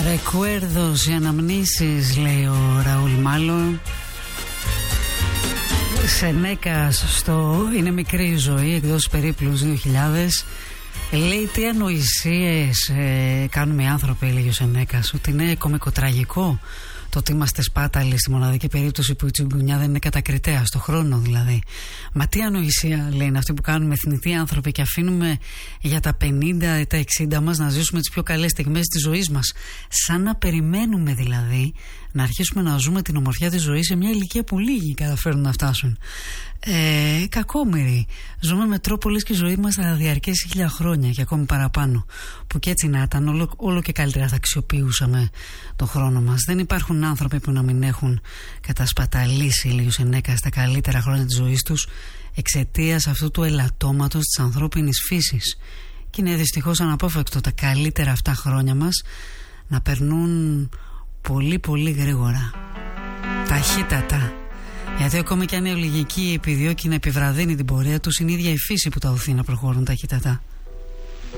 Ρεκουέρδος, οι αναμνήσεις, λέει ο Ραούλ Μάλλον. Σενέκας στο «Είναι μικρή η ζωή», εκδόσεις Περίπλους 2000. Λέει τι ανοησίες κάνουμε οι άνθρωποι, λέει ο Σενέκας, ότι είναι κωμικοτραγικό το ότι είμαστε σπάταλοι στη μοναδική περίπτωση που η τσιγκουνιά δεν είναι κατακριτέα, στο χρόνο δηλαδή. Μα τι ανοησία, λέει, είναι αυτή που κάνουμε θνητοί άνθρωποι και αφήνουμε για τα 50 ή τα 60 μας να ζήσουμε τις πιο καλές στιγμές της ζωής μας. Σαν να περιμένουμε δηλαδή να αρχίσουμε να ζούμε την ομορφιά της ζωής σε μια ηλικία που λίγοι καταφέρουν να φτάσουν. Κακόμοιροι. Ζούμε με τρόπο λες και η ζωή μας θα διαρκέσει 1000 χρόνια και ακόμη παραπάνω. Που και έτσι να ήταν, όλο και καλύτερα θα αξιοποιούσαμε τον χρόνο μας. Δεν υπάρχουν άνθρωποι που να μην έχουν κατασπαταλήσει, λέει ο Σενέκα, στα καλύτερα χρόνια της ζωής τους εξαιτίας αυτού του ελαττώματος της ανθρώπινης φύσης. Και είναι δυστυχώς αναπόφευκτο τα καλύτερα αυτά χρόνια μας να περνούν πολύ πολύ γρήγορα, ταχύτατα. Γιατί ακόμη και αν η λογική επιδιώκει να επιβραδύνει την πορεία τους, είναι η ίδια η φύση που τα οθεί να προχωρούν ταχύτατα.